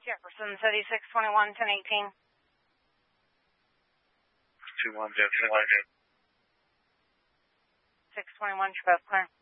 Jefferson City, 621, 1018. 21 Jefferson. 621, you're both clear.